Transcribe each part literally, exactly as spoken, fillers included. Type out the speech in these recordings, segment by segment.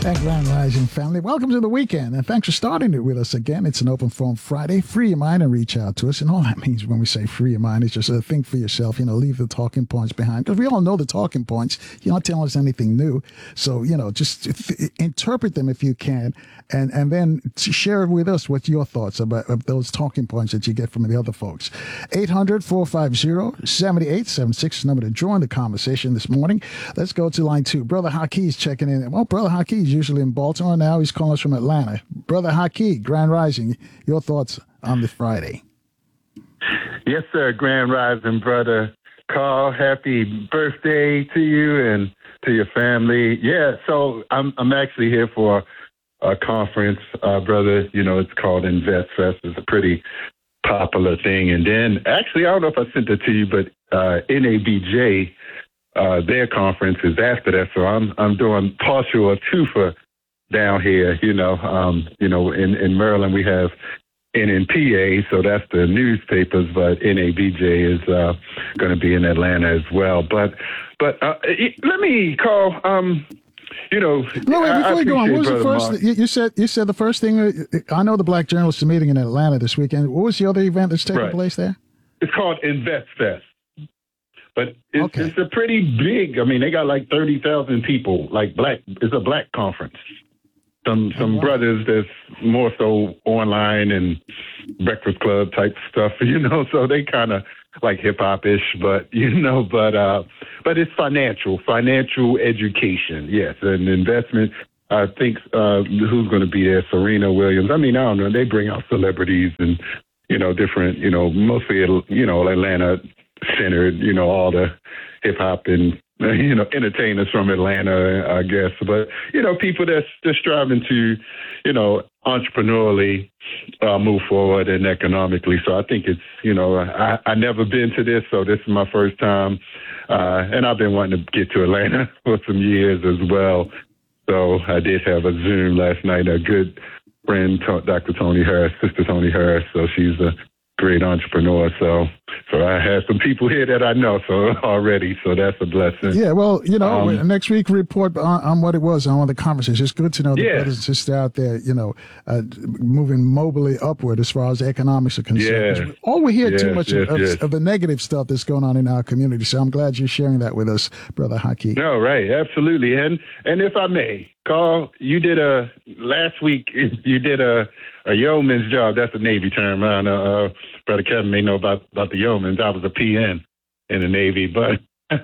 And Grand Rising family, welcome to the weekend, and thanks for starting it with us again. It's an open forum Friday. Free your mind and reach out to us. And all that means when we say free your mind is just uh, think for yourself, you know, leave the talking points behind. Because we all know the talking points. You're not telling us anything new. So, you know, just th- interpret them if you can, and, and then share with us what your thoughts about of those talking points that you get from the other folks. eight hundred, four five zero, seven eight seven six is the number to join the conversation this morning. Let's go to line two. Brother Hakeem's checking in. Well, Brother Hakeem's usually in Baltimore. Now he's calling us from Atlanta. Brother Hakeem, Grand Rising, your thoughts on the Friday? Yes, sir. Grand Rising, brother Carl. Happy birthday to you and to your family. Yeah, so I'm I'm actually here for a conference, uh, brother. You know, it's called Invest Fest. It's a pretty popular thing. And then, actually, I don't know if I sent it to you, but uh, N A B J, uh, their conference is after that. So I'm I'm doing partial or two for down here. You know, um, you know, in, in Maryland we have N N P A, so that's the newspapers, but N A B J is uh, going to be in Atlanta as well. But but uh, let me call. Um, you know, no, wait, before I, I you go on, what was the first? Mark. You, you said you said the first thing. I know the Black Journalists are meeting in Atlanta this weekend. What was the other event that's taking Right. place there? It's called Invest Fest. But it's, Okay. it's a pretty big, I mean, they got like thirty thousand people, like black, it's a black conference. Some some Oh, wow. brothers that's more so online and Breakfast Club type stuff, you know, so they kind of like hip hop ish, but, you know, but, uh, but it's financial, financial education. Yes. And investment. I think, uh, who's going to be there? Serena Williams. I mean, I don't know. They bring out celebrities and, you know, different, you know, mostly, you know, Atlanta centered, you know, all the hip hop and, you know, entertainers from Atlanta, I guess. But, you know, people that's just striving to, you know, entrepreneurially uh, move forward and economically. So I think it's, you know, I, I never been to this, so this is my first time. Uh, and I've been wanting to get to Atlanta for some years as well. So I did have a Zoom last night, a good friend, Doctor Tony Harris, Sister Tony Harris. So she's a great entrepreneur. So so I had some people here that I know so already. So that's a blessing. Yeah, well, you know, Um, next week report on, on what it was on the conference. It's good to know the Yeah. brothers and sisters out there, you know, uh, moving mobily upward as far as economics are concerned. Yeah. 'Cause All we hear too Yes, much yes, of, yes. of the negative stuff that's going on in our community. So I'm glad you're sharing that with us, Brother Hakeem. No, right, absolutely. And and if I may, Carl, you did a last week. You did a a yeoman's job. That's a Navy term. I know, uh, Brother Kevin may know about about the yeomans. I was a P N in the Navy, but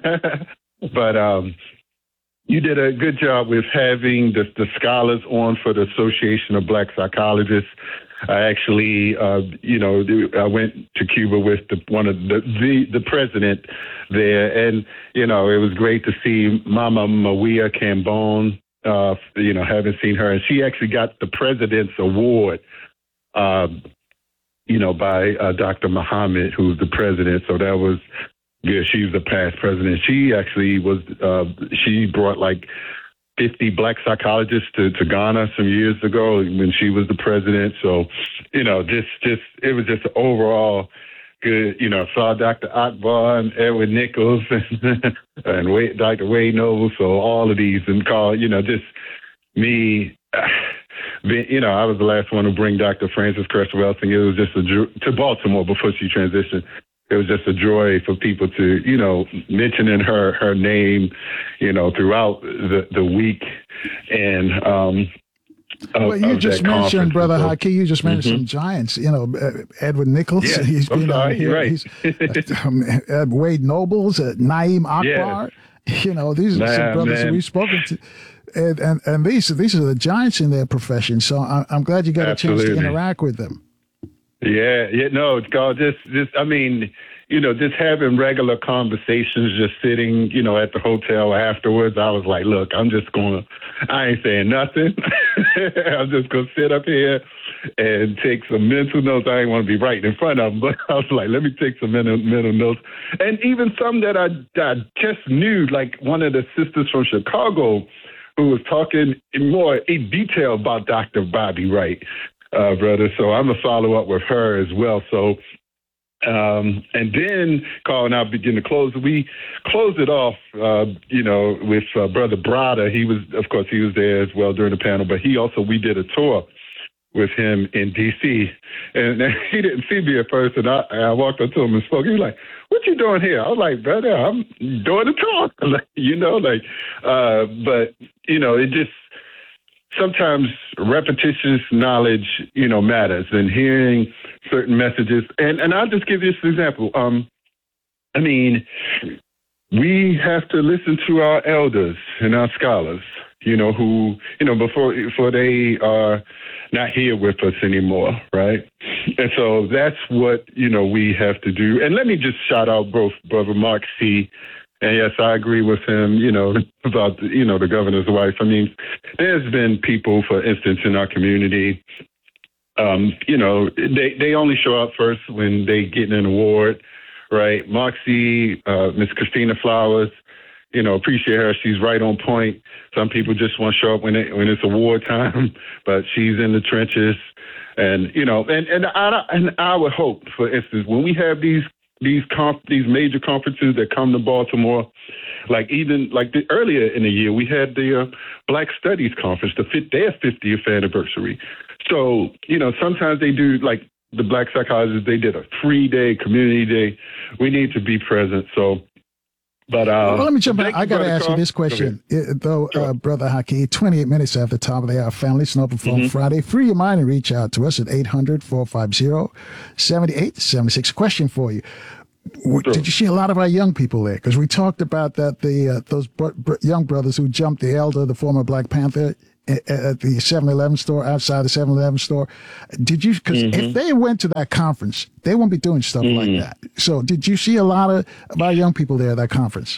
but um, you did a good job with having the the scholars on for the Association of Black Psychologists. I actually, uh, you know, I went to Cuba with the, one of the, the the president there, and you know, it was great to see Mama Maria Cambone. Uh, you know, haven't seen her, and she actually got the President's Award, uh, you know, by uh, Doctor Muhammad, who's the president. So that was good. She's the past president. She actually was. Uh, she brought like fifty black psychologists to, to Ghana some years ago when she was the president. So, you know, just just it was just overall good. You know, saw Doctor Akbar and Edward Nichols and, and Wade, Doctor Wade Noble. So all of these and call, you know, just me. You know, I was the last one to bring Doctor Frances Cress Welsing. It was just a jo- to Baltimore before she transitioned. It was just a joy for people to, you know, mentioning her her name, you know, throughout the, the week. And um, of, Well, you of just that mentioned, conference. Brother So- Hakeem, you just mentioned Mhm. some giants, you know, uh, Edward Nichols. Yeah, he's I'm been sorry, on here. you're right. He's, uh, um, uh, Wade Nobles, uh, Naeem Akbar. You know, these are some Nah, brothers that man. we've spoken to. And, and, and these, these are the giants in their profession. So I, I'm glad you got a chance to Absolutely. interact with them. Yeah, yeah, no, it's called just, just, I mean, you know, just having regular conversations, just sitting, you know, at the hotel afterwards. I was like, look, I'm just going to, I ain't saying nothing. I'm just going to sit up here and take some mental notes. I ain't want to be right in front of them, but I was like, let me take some mental, mental notes. And even some that I, I just knew, like one of the sisters from Chicago who was talking in more in detail about Doctor Bobby Wright. Uh, brother. So I'm going to follow up with her as well. So Um, and then, Carl and I begin to close. We closed it off, uh, you know, with uh, Brother Brada. He was, of course, he was there as well during the panel, but he also, we did a tour with him in D C And he didn't see me at first, and I, I walked up to him and spoke. He was like, "What you doing here?" I was like, "Brother, I'm doing a talk." Like, you know, like, uh, but, you know, it just, sometimes repetitious knowledge, you know, matters, and hearing certain messages. And, and I'll just give you this example. Um, I mean, we have to listen to our elders and our scholars, you know, who, you know, before, before they are not here with us anymore, right? And so that's what, you know, we have to do. And let me just shout out both Brother Mark C. And yes, I agree with him, you know, about, you know, the governor's wife. I mean, there's been people, for instance, in our community, um, you know, they, they only show up first when they get an award, right? Moxie, uh, Miss Christina Flowers, you know, appreciate her. She's right on point. Some people just want to show up when it, when it's award time, but she's in the trenches. And, you know, and, and, I, and I would hope, for instance, when we have these these conf- these major conferences that come to Baltimore, like even like the, earlier in the year, we had the uh, Black Studies Conference, the fifth, their fiftieth anniversary. So, you know, sometimes they do, like the Black Psychologists, they did a free day, community day. We need to be present. So, But uh, well, let me jump in. I got to ask you this question, it, though, sure. uh, Brother Haki. twenty-eight minutes after the top of the hour, family. It's an open phone mm-hmm. Friday. Free your mind and reach out to us at eight hundred, four five zero, seven eight seven six. Question for you. Sure. Did you see a lot of our young people there? Because we talked about that, the uh, those br- br- young brothers who jumped the elder, the former Black Panther, at the seven eleven store, outside the seven eleven store. Did you, because mm-hmm. if they went to that conference, they won't be doing stuff mm-hmm. like that. So did you see a lot of, of our young people there at that conference?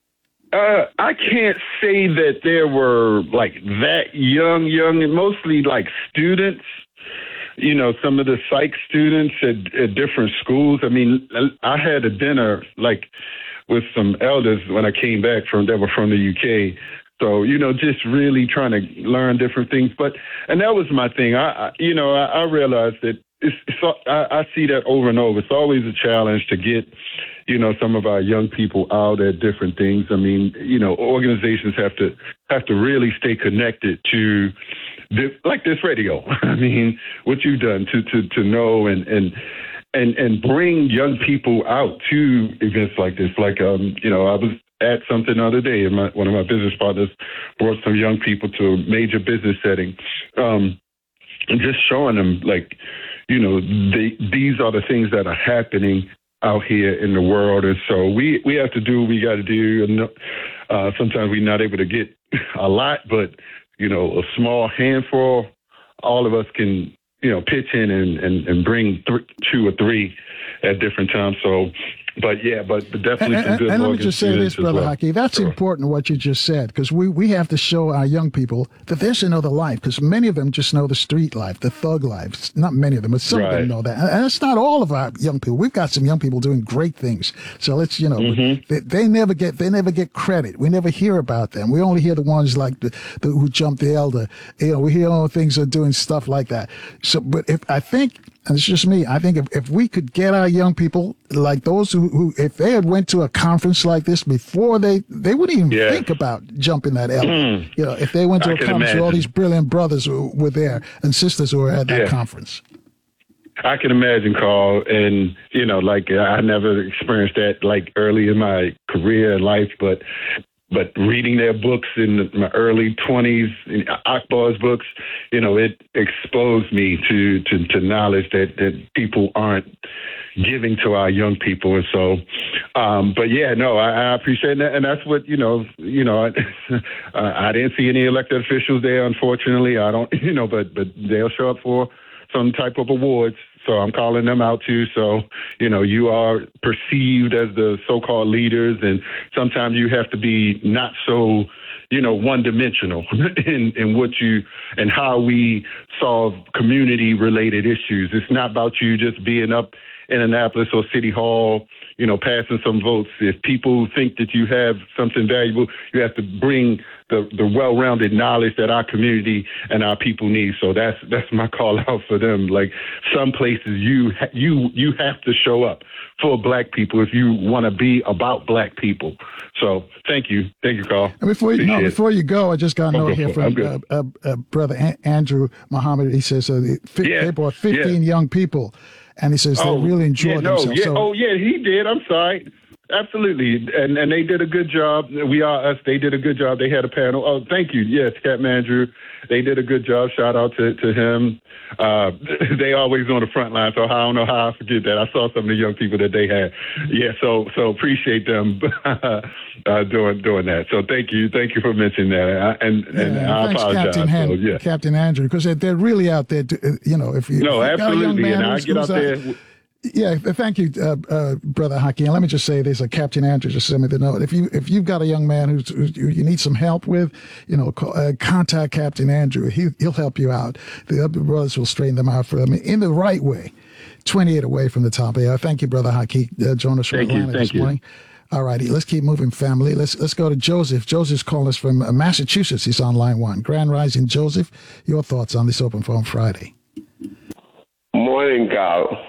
Uh, I can't say that there were like that young, young, and mostly like students, you know, some of the psych students at, at different schools. I mean, I had a dinner like with some elders when I came back from, that were from the U K. So, you know, just really trying to learn different things. But, and that was my thing. I, I you know, I, I realized that it's, it's I, I see that over and over. It's always a challenge to get, you know, some of our young people out at different things. I mean, you know, organizations have to have to really stay connected to this, like this radio. I mean, what you've done to, to, to know and, and, and, and bring young people out to events like this. Like, um, you know, I was at something the other day, and my, one of my business partners brought some young people to a major business setting, um, and just showing them, like, you know, they, these are the things that are happening out here in the world. And so we, we have to do what we got to do. And uh, sometimes we're not able to get a lot, but, you know, a small handful, all of us can, you know, pitch in and, and, and bring th- two or three at different times. So, but yeah, but definitely and, some good. And let me just say this, Brother well. Haki, that's sure. important what you just said, because we, we have to show our young people that there's another life, because many of them just know the street life, the thug life. Not many of them, but some right. of them know that. And it's not all of our young people. We've got some young people doing great things. So let's, you know, mm-hmm. they, they never get they never get credit. We never hear about them. We only hear the ones like the, the who jumped the elder. You know, we hear all the things that are doing stuff like that. So, but if I think. And it's just me. I think if, if we could get our young people, like those who, who if they had went to a conference like this before, they, they wouldn't even yeah. think about jumping that elder. Mm. You know, if they went to I a conference imagine. where all these brilliant brothers who were there and sisters who were at that yeah. conference. I can imagine, Carl, and, you know, like I never experienced that like early in my career and life, but But reading their books in my early twenties, Akbar's books, you know, it exposed me to, to, to knowledge that, that people aren't giving to our young people. And so, um, but yeah, no, I, I appreciate that. And that's what, you know, you know, I, I didn't see any elected officials there, unfortunately. I don't, you know, but, but they'll show up for some type of awards. So I'm calling them out too. So, you know, you are perceived as the so-called leaders, and sometimes you have to be not so, you know, one-dimensional in, in what you and how we solve community-related issues. It's not about you just being up in Annapolis or City Hall, you know, passing some votes. If people think that you have something valuable, you have to bring the, the well-rounded knowledge that our community and our people need. So that's that's my call out for them. Like some places you ha- you you have to show up for Black people if you want to be about Black people. So thank you. Thank you, Carl. And before you, no, before you go, I just got a note here from uh, uh, uh, Brother A- Andrew Muhammad. He says uh, they, yeah, they brought fifteen yeah. young people, and he says oh, they really enjoyed yeah, no, themselves. Yeah, so, oh, yeah, he did. I'm sorry. Absolutely. And and they did a good job. We Are Us, they did a good job. They had a panel. Oh, thank you. Yes, Captain Andrew. They did a good job. Shout out to, to him. Uh, they always on the front line, so I don't know how I forget that. I saw some of the young people that they had. Yeah, so so appreciate them uh, doing doing that. So thank you. Thank you for mentioning that. I, and yeah, and I thanks, apologize. Captain, Han- so, yeah. Captain Andrew, because they're, they're really out there, to, you know, if you, no, if you got a young absolutely. man And I who's, get who's out there. Out, Yeah, thank you, uh, uh, Brother Hakeem. Let me just say this: uh, Captain Andrew just sent me the note. If you if you've got a young man who's, who you need some help with, you know, call, uh, contact Captain Andrew. He he'll help you out. The other brothers will straighten them out for them in the right way. twenty-eight away from the top. Yeah, thank you, Brother Hakeem. Uh, join us from thank Atlanta you, this you. morning. All righty, let's keep moving, family. Let's let's go to Joseph. Joseph's calling us from uh, Massachusetts. He's on line one. Grand Rising, Joseph. Your thoughts on this Open Phone Friday? Morning, Carl.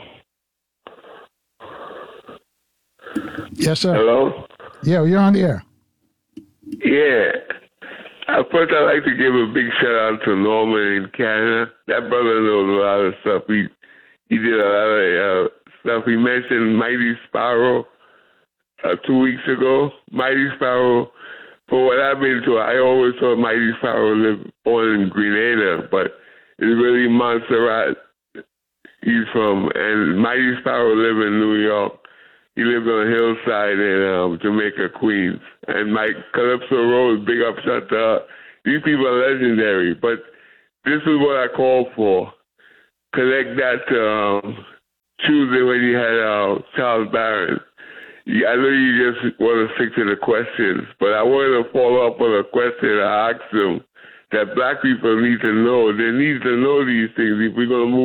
Yes, sir. Hello? Yeah, you're on the air. Yeah. Uh, first, I'd like to give a big shout out to Norman in Canada. That brother knows a lot of stuff. He, he did a lot of uh, stuff. He mentioned Mighty Sparrow uh, two weeks ago. Mighty Sparrow, for what I've been to, I always thought Mighty Sparrow lived on in Grenada, but it's really Montserrat he's from. And Mighty Sparrow live in New York. He lived on a hillside in um, Jamaica, Queens. And Mike Calypso Rose, big up shout to her. These people are legendary. But this is what I call for. Connect that to um, Tuesday when you had uh, Charles Barron. I know you just want to stick to the questions, but I wanted to follow up on a question I asked him that Black people need to know. They need to know these things if we're going to move